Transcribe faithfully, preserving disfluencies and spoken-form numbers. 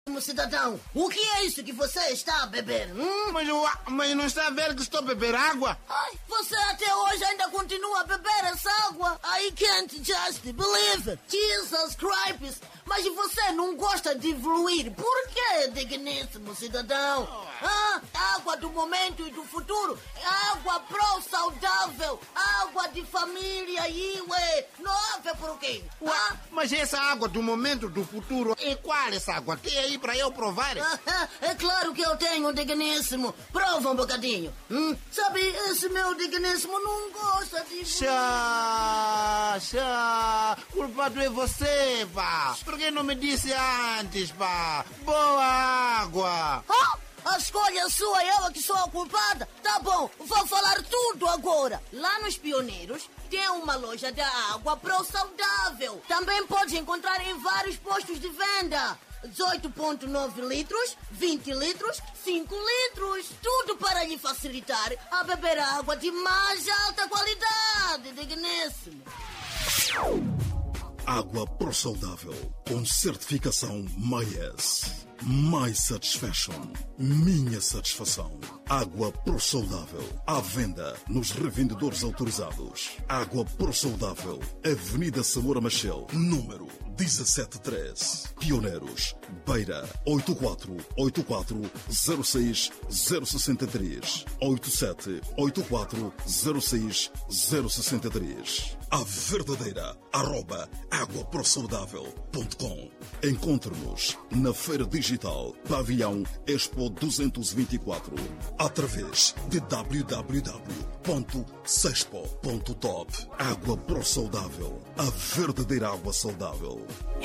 Cidadão, o que é isso que você está a beber? Hum? Mas, mas não está a ver que estou a beber água? Ai, você até hoje ainda continua a beber essa água? I can't just believe it. Jesus Christ. Mas você não gosta de evoluir. Por quê, digníssimo cidadão? Ah, água do momento e do futuro. Água pro-saudável. Água de família, iwe. Nove por quê? Ah? Mas essa água do momento do futuro, e qual essa água? Tem aí para eu provar? Ah, é claro que eu tenho, digníssimo. Prova um bocadinho. Hum? Sabe, esse meu digníssimo não gosta de... Chá, chá. Culpado é você, pá. Por que não me disse antes, pá? Boa água. Ah? A escolha sua, eu é que sou a culpada? Tá bom, vou falar tudo agora. Lá nos Pioneiros tem uma loja da água pro saudável. Também pode encontrar em vários postos de venda. dezoito vírgula nove litros, vinte litros, cinco litros. Tudo para lhe facilitar a beber água de mais alta qualidade, digníssimo. Água Pro Saudável, com certificação MyES. My Satisfaction, minha satisfação. Água Pro Saudável, à venda nos revendedores autorizados. Água Pro Saudável, Avenida Samora Machel, número dezassete três. Pioneiros, Beira, oito quatro oito quatro zero seis zero seis três. oito sete oito quatro zero seis zero seis três. A verdadeira arroba água pro saudável ponto com. Encontre-nos na Feira Digital Pavilhão Expo duzentos e vinte e quatro através de w w w ponto sexpo ponto top. Água Pro Saudável, a verdadeira água saudável.